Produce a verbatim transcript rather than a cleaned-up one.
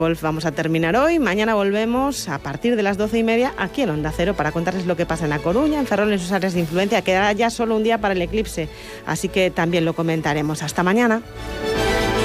Golf vamos a terminar hoy. Mañana volvemos a partir de las doce y media aquí en Onda Cero para contarles lo que pasa en La Coruña, en Ferrol, en sus áreas de influencia. Quedará ya solo un día para el eclipse, así que también lo comentaremos. Hasta mañana.